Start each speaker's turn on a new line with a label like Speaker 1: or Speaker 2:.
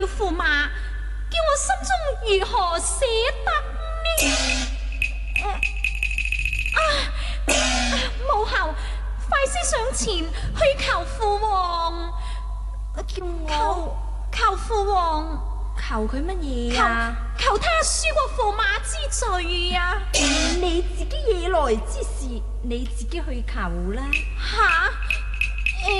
Speaker 1: 駙馬，叫我心中如何捨得呢？母后，快些上前去求父王，叫我求父王。
Speaker 2: 求佢乜嘢啊？
Speaker 1: 求他恕我駙馬之罪啊！
Speaker 2: 你自己惹來之事，你自己去求啦。
Speaker 1: 吓！